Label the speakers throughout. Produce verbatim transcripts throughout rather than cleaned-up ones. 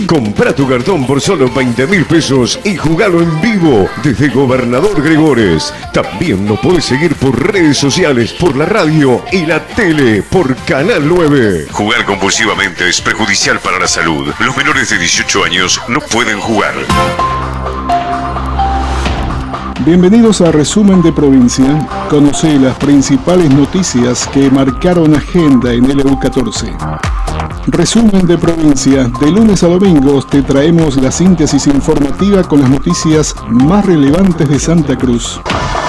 Speaker 1: Comprá tu cartón por solo veinte mil pesos y jugalo en vivo desde Gobernador Gregores. También nos podés seguir por redes sociales, por la radio y la tele por Canal nueve.
Speaker 2: Jugar compulsivamente es perjudicial para la salud. Los menores de dieciocho años no pueden jugar.
Speaker 3: Bienvenidos a Resumen de Provincia. Conoce las principales noticias que marcaron agenda en el E U catorce. Resumen de Provincia. De lunes a domingos te traemos la síntesis informativa con las noticias más relevantes de Santa Cruz.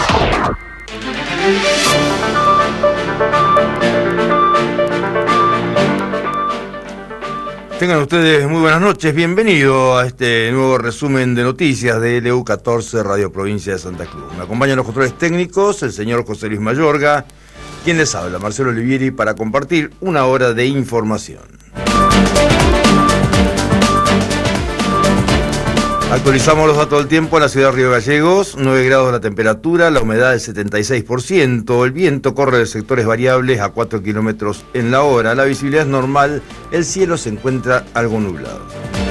Speaker 4: Tengan ustedes muy buenas noches, bienvenido a este nuevo resumen de noticias de E U catorce Radio Provincia de Santa Cruz. Me acompañan los controles técnicos, el señor José Luis Mayorga, quien les habla, Marcelo Olivieri, para compartir una hora de información. Actualizamos los datos del tiempo en la ciudad de Río Gallegos, nueve grados la temperatura, la humedad del setenta y seis por ciento, el viento corre de sectores variables a cuatro kilómetros en la hora, la visibilidad es normal, el cielo se encuentra algo nublado.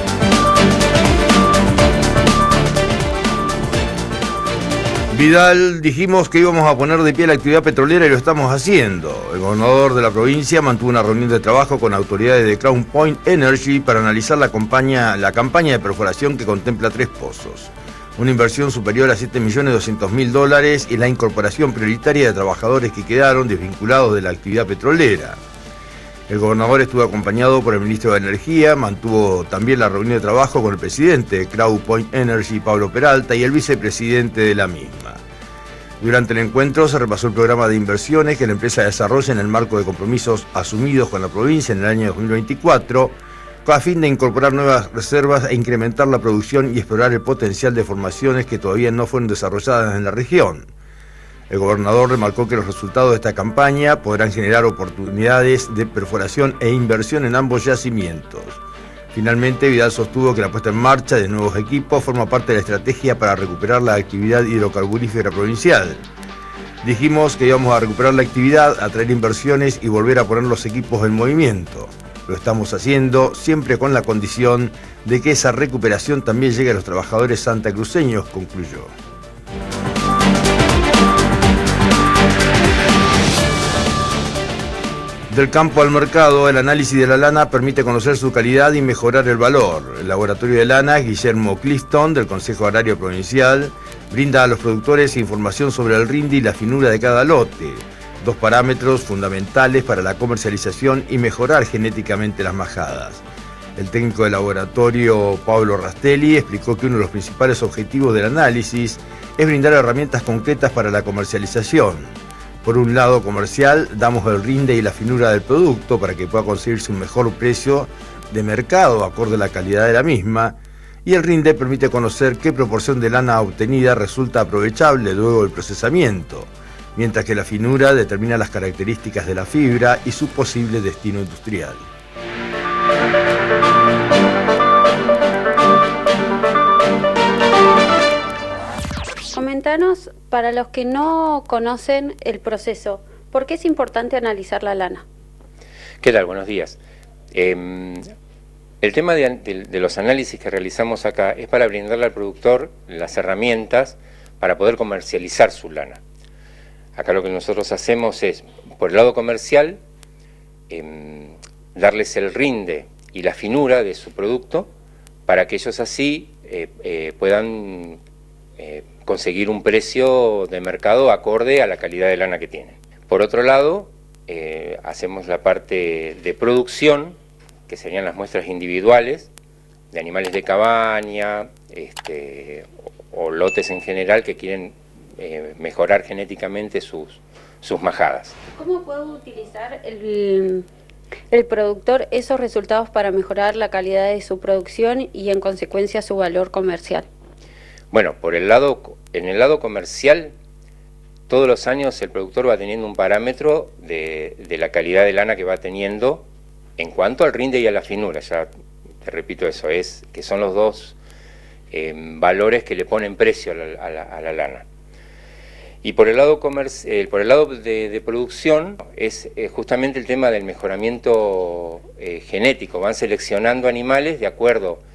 Speaker 4: Vidal, dijimos que íbamos a poner de pie la actividad petrolera y lo estamos haciendo. El gobernador de la provincia mantuvo una reunión de trabajo con autoridades de Crown Point Energy para analizar la campaña, la campaña de perforación que contempla tres pozos. Una inversión superior a siete millones doscientos mil dólares y la incorporación prioritaria de trabajadores que quedaron desvinculados de la actividad petrolera. El gobernador estuvo acompañado por el ministro de Energía, mantuvo también la reunión de trabajo con el presidente de Crown Point Energy, Pablo Peralta, y el vicepresidente de la misma. Durante el encuentro se repasó el programa de inversiones que la empresa desarrolla en el marco de compromisos asumidos con la provincia en el año dos mil veinticuatro, a fin de incorporar nuevas reservas e incrementar la producción y explorar el potencial de formaciones que todavía no fueron desarrolladas en la región. El gobernador remarcó que los resultados de esta campaña podrán generar oportunidades de perforación e inversión en ambos yacimientos. Finalmente, Vidal sostuvo que la puesta en marcha de nuevos equipos forma parte de la estrategia para recuperar la actividad hidrocarburífera provincial. Dijimos que íbamos a recuperar la actividad, atraer inversiones y volver a poner los equipos en movimiento. Lo estamos haciendo siempre con la condición de que esa recuperación también llegue a los trabajadores santacruceños, concluyó. Del campo al mercado, el análisis de la lana permite conocer su calidad y mejorar el valor. El laboratorio de lana, Guillermo Clifton, del Consejo Agrario Provincial, brinda a los productores información sobre el rinde y la finura de cada lote, dos parámetros fundamentales para la comercialización y mejorar genéticamente las majadas. El técnico del laboratorio, Pablo Rastelli, explicó que uno de los principales objetivos del análisis es brindar herramientas concretas para la comercialización. Por un lado comercial, damos el rinde y la finura del producto para que pueda conseguirse un mejor precio de mercado acorde a la calidad de la misma, y el rinde permite conocer qué proporción de lana obtenida resulta aprovechable luego del procesamiento, mientras que la finura determina las características de la fibra y su posible destino industrial.
Speaker 5: Comentanos, para los que no conocen el proceso, ¿por qué es importante analizar la lana?
Speaker 6: ¿Qué tal? Buenos días. Eh, el tema de, de, de los análisis que realizamos acá es para brindarle al productor las herramientas para poder comercializar su lana. Acá lo que nosotros hacemos es, por el lado comercial, eh, darles el rinde y la finura de su producto para que ellos así eh, eh, puedan eh, conseguir un precio de mercado acorde a la calidad de lana que tienen. Por otro lado, eh, hacemos la parte de producción, que serían las muestras individuales de animales de cabaña, este, o, o lotes en general que quieren eh, mejorar genéticamente sus, sus majadas.
Speaker 5: ¿Cómo puede utilizar el, el productor esos resultados para mejorar la calidad de su producción y en consecuencia su valor comercial?
Speaker 6: Bueno, por el lado, en el lado comercial, todos los años el productor va teniendo un parámetro de, de la calidad de lana que va teniendo en cuanto al rinde y a la finura. Ya te repito eso, es que son los dos eh, valores que le ponen precio a la, a la, a la lana. Y por el lado, eh, por el lado de, de producción es eh, justamente el tema del mejoramiento eh, genético. Van seleccionando animales de acuerdo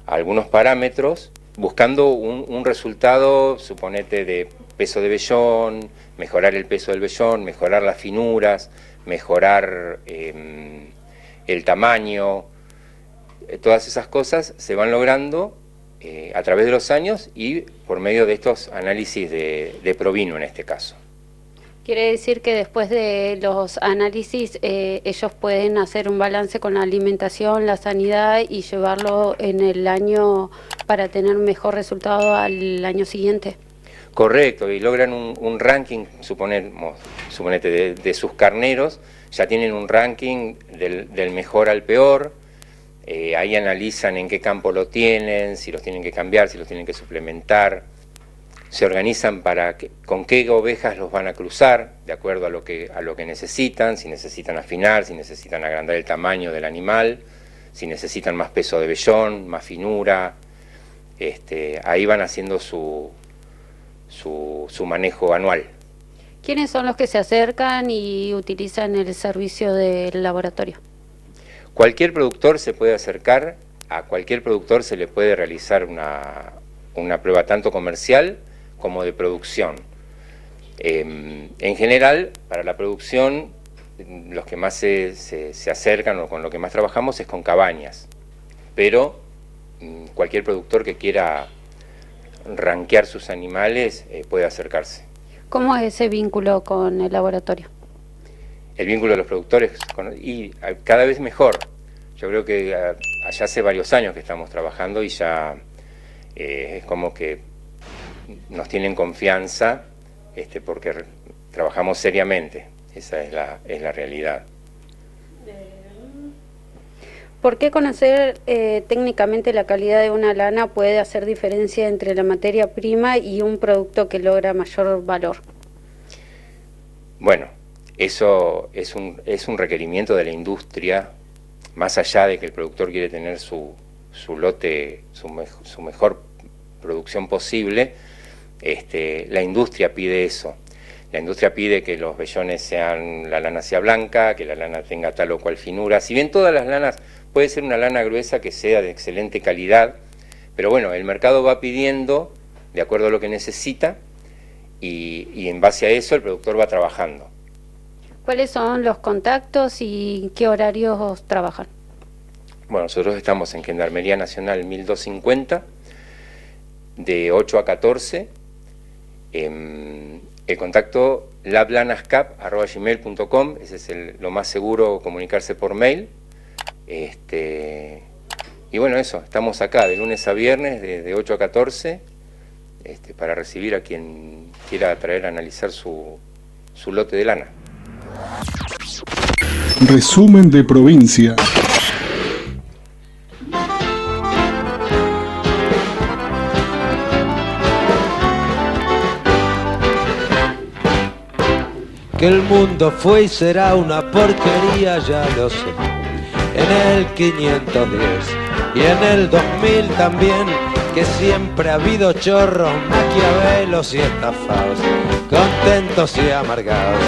Speaker 6: algunos parámetros buscando un, un resultado, suponete, de peso de vellón, mejorar el peso del vellón, mejorar las finuras, mejorar eh, el tamaño. Todas esas cosas se van logrando eh, a través de los años y por medio de estos análisis de, de Provino en este caso.
Speaker 5: Quiere decir que después de los análisis eh, ellos pueden hacer un balance con la alimentación, la sanidad y llevarlo en el año para tener un mejor resultado al año siguiente.
Speaker 6: Correcto, y logran un, un ranking, suponemos, suponete, de, de sus carneros, ya tienen un ranking del, del mejor al peor, eh, ahí analizan en qué campo lo tienen, si los tienen que cambiar, si los tienen que suplementar. Se organizan para que, con qué ovejas los van a cruzar, de acuerdo a lo que a lo que necesitan, si necesitan afinar, si necesitan agrandar el tamaño del animal, si necesitan más peso de vellón, más finura. Este, ahí van haciendo su, su, su manejo anual.
Speaker 5: ¿Quiénes son los que se acercan y utilizan el servicio del laboratorio?
Speaker 6: Cualquier productor se puede acercar, a cualquier productor se le puede realizar una, una prueba tanto comercial como de producción. Eh, en general, para la producción, los que más se, se, se acercan o con lo que más trabajamos es con cabañas, pero mm, cualquier productor que quiera rankear sus animales eh, puede acercarse.
Speaker 5: ¿Cómo es ese vínculo con el laboratorio?
Speaker 6: El vínculo de los productores, con, y a, cada vez mejor. Yo creo que a, allá hace varios años que estamos trabajando y ya eh, es como que nos tienen confianza este, porque re, trabajamos seriamente, esa es la, es la realidad.
Speaker 5: ¿Por qué conocer eh, técnicamente la calidad de una lana puede hacer diferencia entre la materia prima y un producto que logra mayor valor?
Speaker 6: Bueno, eso es un, es un requerimiento de la industria, más allá de que el productor quiere tener su, su lote, su, me, su mejor producción posible. Este, la industria pide eso. La industria pide que los vellones sean, la lana sea blanca, que la lana tenga tal o cual finura. Si bien todas las lanas, puede ser una lana gruesa que sea de excelente calidad, pero bueno, el mercado va pidiendo de acuerdo a lo que necesita y, y en base a eso el productor va trabajando.
Speaker 5: ¿Cuáles son los contactos y qué horarios trabajan?
Speaker 6: Bueno, nosotros estamos en Gendarmería Nacional mil doscientos cincuenta, de ocho a catorce. Eh, el contacto lablanascap arroba gmail punto com, ese es el, lo más seguro, comunicarse por mail. Este, y bueno, eso, estamos acá de lunes a viernes de, de ocho a catorce este, para recibir a quien quiera traer a analizar su, su lote de lana.
Speaker 3: Resumen de provincia.
Speaker 7: Que el mundo fue y será una porquería, ya lo sé. En el quinientos diez y en el dos mil también, que siempre ha habido chorros, maquiavelos y estafados, contentos y amargados.